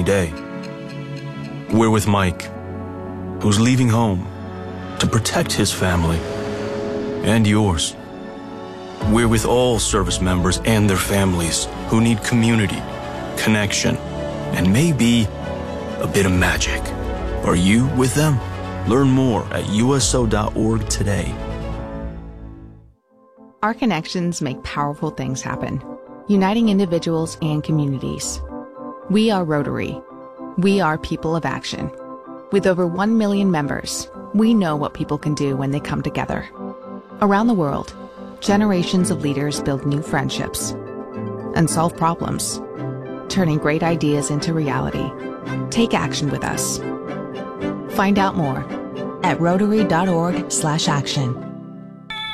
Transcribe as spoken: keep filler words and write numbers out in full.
day. We're with Mike, who's leaving home to protect his family and yours. We're with all service members and their families who need community, connection, and maybe a bit of magic. Are you with them? Learn more at U S O dot org today. Our connections make powerful things happen, uniting individuals and communities. We are Rotary. We are people of action. With over one million members, we know what people can do when they come together. Around the world, generations of leaders build new friendships and solve problems, turning great ideas into reality. Take action with us. Find out more at rotary dot org slash action.